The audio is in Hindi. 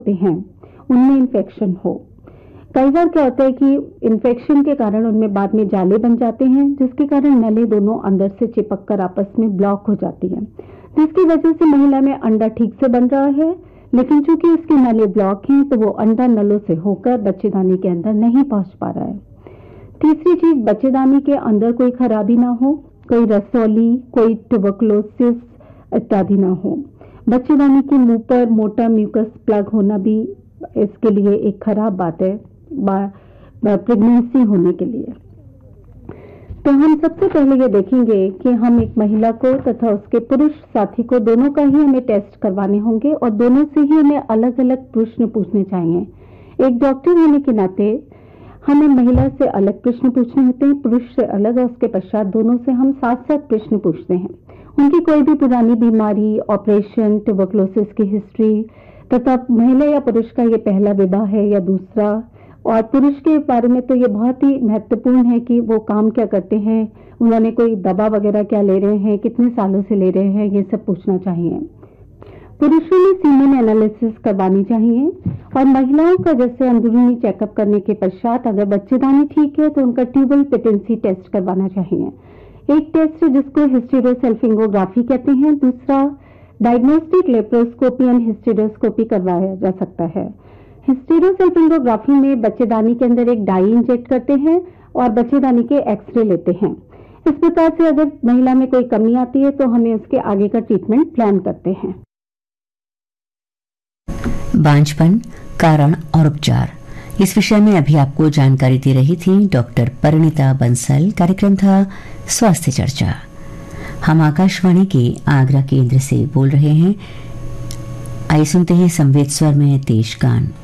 होते हैं उनमें इन्फेक्शन हो। कई बार क्या होता है कि इन्फेक्शन के कारण उनमें बाद में जाले बन जाते हैं, जिसके कारण नली दोनों अंदर से चिपक कर आपस में ब्लॉक हो जाती है, जिसकी वजह से महिला में अंडा ठीक से बन रहा है, लेकिन चूंकि उसकी नली ब्लॉक हैं तो वो अंडा नलों से होकर बच्चेदानी के अंदर नहीं पहुंच पा रहा है। तीसरी चीज, बच्चेदानी के अंदर कोई खराबी ना हो, कोई रसौली, कोई ट्यूबरकुलोसिस इत्यादि ना हो। बच्चेदानी के मुंह पर मोटा म्यूकस प्लग होना भी इसके लिए एक खराब बात है प्रेगनेंसी होने के लिए। तो हम सबसे पहले ये देखेंगे कि हम एक महिला को तथा उसके पुरुष साथी को दोनों का ही हमें टेस्ट करवाने होंगे और दोनों से ही हमें अलग अलग प्रश्न पूछने चाहिए। एक डॉक्टर होने के नाते हमें महिला से अलग प्रश्न पूछने होते हैं, पुरुष से अलग, और उसके पश्चात दोनों से हम साथ साथ प्रश्न पूछते हैं। उनकी कोई भी पुरानी बीमारी, ऑपरेशन, ट्यूबरकुलोसिस की हिस्ट्री तथा महिला या पुरुष का ये पहला विवाह है या दूसरा, और पुरुष के बारे में तो ये बहुत ही महत्वपूर्ण है कि वो काम क्या करते हैं, उन्होंने कोई दवा वगैरह क्या ले रहे हैं, कितने सालों से ले रहे हैं, ये सब पूछना चाहिए। पुरुषों में सीमेन एनालिसिस करवानी चाहिए और महिलाओं का जैसे अंदरूनी चेकअप करने के पश्चात अगर बच्चेदानी ठीक है तो उनका ट्यूबल पेटेंसी टेस्ट करवाना चाहिए। एक टेस्ट है जिसको हिस्टेरोसेल्फिंगोग्राफी कहते हैं, दूसरा डायग्नोस्टिक लेप्रोस्कोपी एंड हिस्टेरोस्कोपी करवाया जा सकता है। हिस्टेरोसेल्फिंगोग्राफी में बच्चेदानी के अंदर एक डाई इंजेक्ट करते हैं और बच्चेदानी के एक्सरे लेते हैं। इस प्रकार से अगर महिला में कोई कमी आती है तो हमें उसके आगे का ट्रीटमेंट प्लान करते हैं। बांझपन, कारण और उपचार, इस विषय में अभी आपको जानकारी दे रही थी डॉक्टर परिणीता बंसल। कार्यक्रम था स्वास्थ्य चर्चा। हम आकाशवाणी के आगरा केंद्र से बोल रहे हैं। आइए सुनते हैं संवेद स्वर में तेज गान।